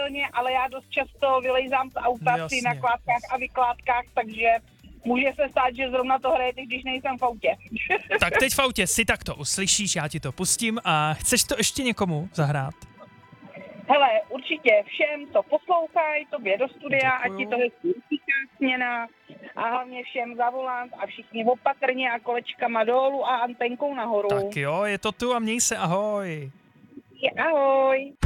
pravidelně, ale já dost často vylejzám z auta si na kládkách a vykládkách, takže může se stát, že zrovna to hrajete, když nejsem v autě. Tak teď v autě si takto uslyšíš, já ti to pustím a chceš to ještě někomu zahrát? Hele, určitě všem, co poslouchají, tobě do studia, Děkuju. ať ti to hezky utíká směna a hlavně všem za volant a všichni opatrně a kolečkama dolů a antenkou nahoru. Tak jo, je to tu a měj se, ahoj. Ahoj.